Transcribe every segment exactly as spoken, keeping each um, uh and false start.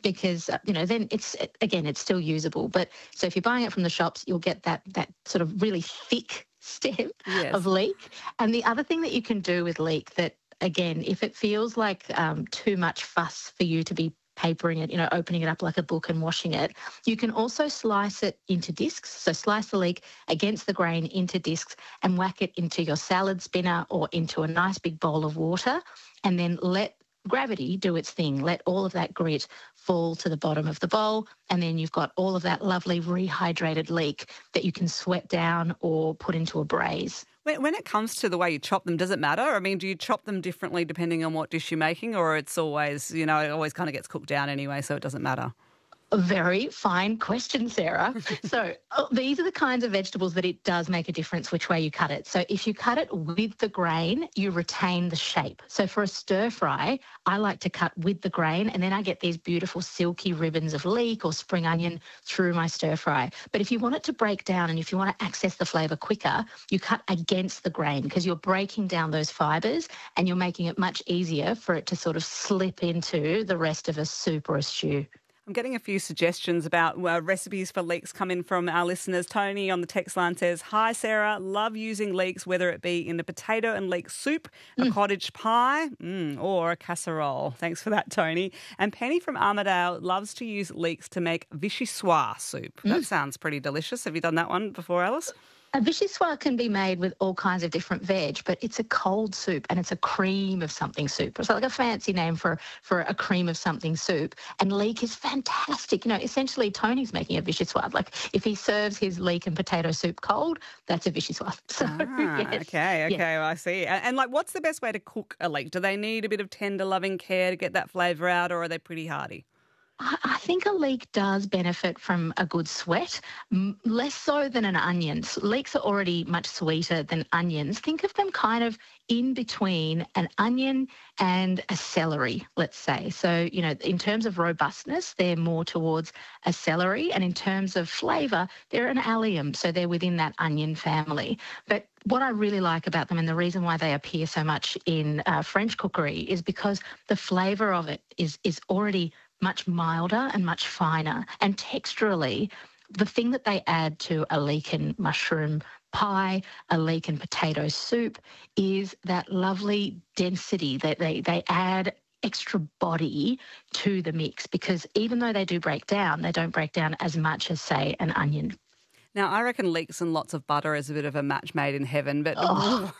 because uh, you know then it's again it's still usable. But so if you're buying it from the shops, you'll get that that sort of really thick stem of Yes. leek. And the other thing that you can do with leek that again, if it feels like um, too much fuss for you to be papering it, you know, opening it up like a book and washing it, you can also slice it into discs. So slice the leek against the grain into discs and whack it into your salad spinner or into a nice big bowl of water, and then let gravity do its thing. Let all of that grit fall to the bottom of the bowl, and then you've got all of that lovely rehydrated leek that you can sweat down or put into a braise. When, when it comes to the way you chop them, does it matter? I mean, do you chop them differently depending on what dish you're making, or it's always, you know, it always kind of gets cooked down anyway, so it doesn't matter? A very fine question, Sarah. So oh, these are the kinds of vegetables that it does make a difference which way you cut it. So if you cut it with the grain, you retain the shape. So for a stir fry, I like to cut with the grain, and then I get these beautiful silky ribbons of leek or spring onion through my stir fry. But if you want it to break down and if you want to access the flavour quicker, you cut against the grain because you're breaking down those fibres and you're making it much easier for it to sort of slip into the rest of a soup or a stew. I'm getting a few suggestions about uh, recipes for leeks coming from our listeners. Tony on the text line says, "Hi Sarah, love using leeks, whether it be in a potato and leek soup, a Mm. cottage pie, mm, or a casserole." Thanks for that, Tony. And Penny from Armidale loves to use leeks to make vichyssoise soup. Mm. That sounds pretty delicious. Have you done that one before, Alice? A vichyssoise can be made with all kinds of different veg, but it's a cold soup and it's a cream of something soup. It's like a fancy name for, for a cream of something soup. And leek is fantastic. You know, essentially Tony's making a vichyssoise. Like if he serves his leek and potato soup cold, that's a vichyssoise. So, Ah, yes. okay, okay, Yeah. well, I see. And, and like, what's the best way to cook a leek? Do they need a bit of tender, loving care to get that flavour out, or are they pretty hardy? I I think a leek does benefit from a good sweat, m- less so than an onion. S- Leeks are already much sweeter than onions. Think of them kind of in between an onion and a celery, let's say. So, you know, in terms of robustness, they're more towards a celery, and in terms of flavour, they're an allium, so they're within that onion family. But what I really like about them, and the reason why they appear so much in uh, French cookery, is because the flavour of it is is already much milder and much finer. And texturally, the thing that they add to a leek and mushroom pie, a leek and potato soup, is that lovely density that they, they add extra body to the mix, because even though they do break down, they don't break down as much as, say, an onion. Now, I reckon leeks and lots of butter is a bit of a match made in heaven, but Oh.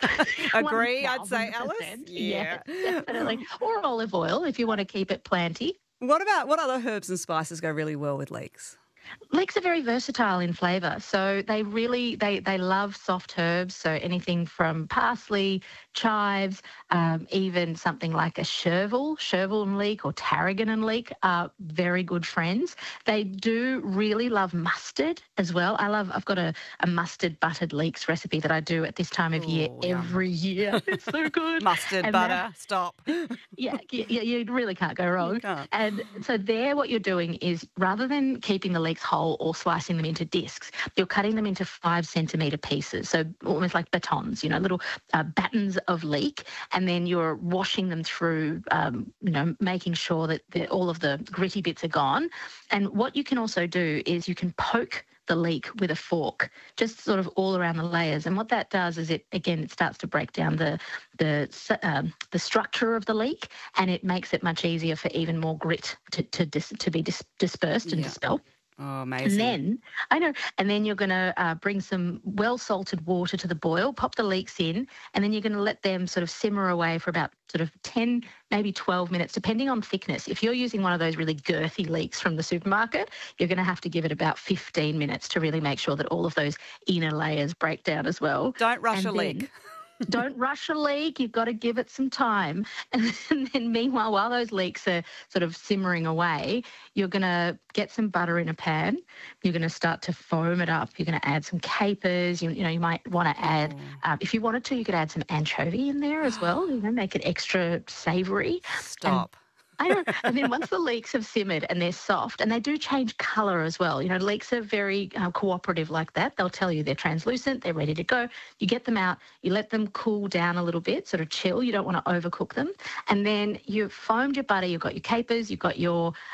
agree, I'd say, Alice? one thousand percent. Yeah, definitely. Or olive oil if you want to keep it planty. What about, what other herbs and spices go really well with leeks? Leeks are very versatile in flavour, so they really they they love soft herbs. So anything from parsley, chives, um, even something like a chervil, chervil and leek, or tarragon and leek are very good friends. They do really love mustard as well. I love. I've got a, a mustard buttered leeks recipe that I do at this time of year Ooh, yum. every year. It's so good. Mustard, And butter, that- stop. yeah, you, you really can't go wrong. You can't. And so there what you're doing is, rather than keeping the leeks whole or slicing them into discs, you're cutting them into five centimetre pieces, so almost like batons, you know, little uh, battens of leek, and then you're washing them through, um, you know, making sure that the, all of the gritty bits are gone. And what you can also do is you can poke the leek with a fork, just sort of all around the layers. And what that does is it, again, it starts to break down the the um, the structure of the leek, and it makes it much easier for even more grit to to, dis, to be dis, dispersed and Yeah. dispelled. Oh, And amazing. then, I know, and then you're going to uh, bring some well salted water to the boil, pop the leeks in, and then you're going to let them sort of simmer away for about sort of ten, maybe twelve minutes, depending on thickness. If you're using one of those really girthy leeks from the supermarket, you're going to have to give it about fifteen minutes to really make sure that all of those inner layers break down as well. Don't rush And a then- leek. Don't rush a leek. You've got to give it some time. And then meanwhile, while those leeks are sort of simmering away, you're going to get some butter in a pan. You're going to start to foam it up. You're going to add some capers. You, you know, you might want to add, Oh. um, if you wanted to, you could add some anchovy in there as well. You know, make it extra savoury. Stop. I know. And then once the leeks have simmered and they're soft, and they do change colour as well. You know, leeks are very uh, cooperative like that. They'll tell you they're translucent, they're ready to go. You get them out, you let them cool down a little bit, sort of chill. You don't want to overcook them. And then you've foamed your butter, you've got your capers, you've got your